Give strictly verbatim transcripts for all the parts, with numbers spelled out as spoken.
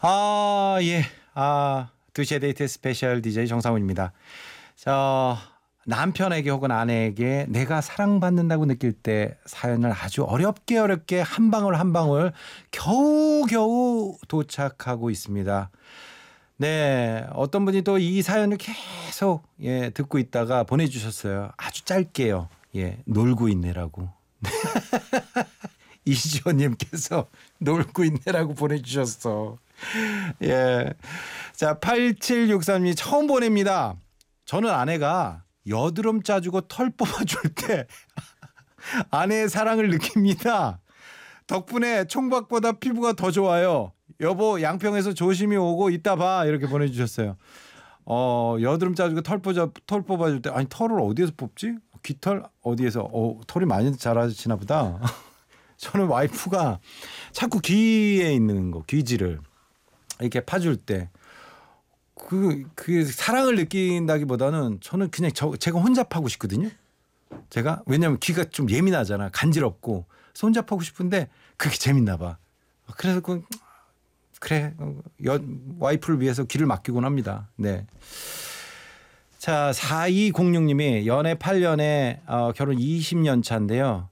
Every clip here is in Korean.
아, 예. 아, 두 시의 데이트 스페셜 디제이 정상훈입니다. 저 남편에게 혹은 아내에게 내가 사랑받는다고 느낄 때 사연을 아주 어렵게 어렵게 한 방울 한 방울 겨우겨우 도착하고 있습니다. 네, 어떤 분이 또 이 사연을 계속 예, 듣고 있다가 보내주셨어요. 아주 짧게요. 예, 놀고 있네라고. 이지호님께서 놀고 있네라고 보내주셨어. 예. 자, 팔칠육삼님 처음 보냅니다. 저는 아내가 여드름 짜주고 털 뽑아줄 때 아내의 사랑을 느낍니다. 덕분에 총각보다 피부가 더 좋아요. 여보 양평에서 조심히 오고 이따 봐. 이렇게 보내주셨어요. 어, 여드름 짜주고 털 뽑아, 털 뽑아줄 때 아니 털을 어디에서 뽑지? 귀털 어디에서? 어, 털이 많이 자라시나 보다. 저는 와이프가 자꾸 귀에 있는 거 귀지를 이렇게 파줄 때 그, 그 사랑을 느낀다기보다는 저는 그냥 저, 제가 혼자 파고 싶거든요. 제가 왜냐하면 귀가 좀 예민하잖아. 간지럽고 그래서 혼자 파고 싶은데 그게 재밌나 봐. 그래서 그, 그래 여, 와이프를 위해서 귀를 맡기곤 합니다. 네. 자, 사이공육님이 연애 팔 년에 어, 결혼 이십 년 차인데요.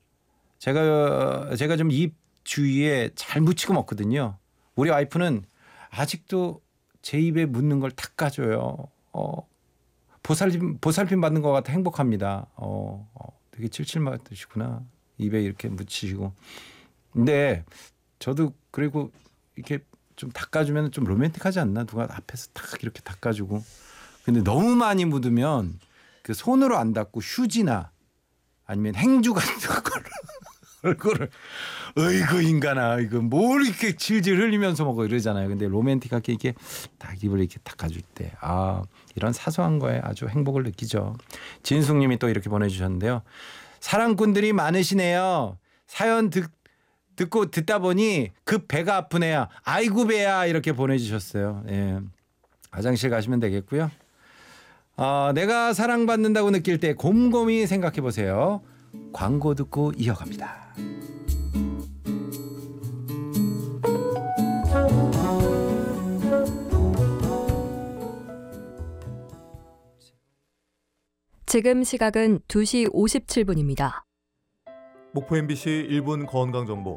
제가 제가 좀 입 주위에 잘 묻히고 먹거든요. 우리 와이프는 아직도 제 입에 묻는 걸 닦아줘요. 어, 보살핌 보살핌 받는 것 같아 행복합니다. 어, 어, 되게 칠칠맞으시구나. 입에 이렇게 묻히시고. 근데 저도 그리고 이렇게 좀 닦아주면 좀 로맨틱하지 않나? 누가 앞에서 탁 이렇게 닦아주고. 근데 너무 많이 묻으면 그 손으로 안 닦고 휴지나 아니면 행주 같은 걸 얼굴을 어이구 인간아 이거 뭘 이렇게 질질 흘리면서 먹어 이러잖아요. 근데 로맨틱하게 이렇게 딱 입을 이렇게 닦아줄 때 아 이런 사소한 거에 아주 행복을 느끼죠. 진숙님이 또 이렇게 보내주셨는데요. 사랑꾼들이 많으시네요. 사연 듣, 듣고 듣다 보니 급 배가 아프네요. 아이고 배야 이렇게 보내주셨어요. 예. 화장실 가시면 되겠고요. 어, 내가 사랑받는다고 느낄 때 곰곰이 생각해 보세요. 광고 듣고 이어갑니다. 지금 시각은 두 시 오십칠 분입니다. 목포 엠비씨 일 분 건강정보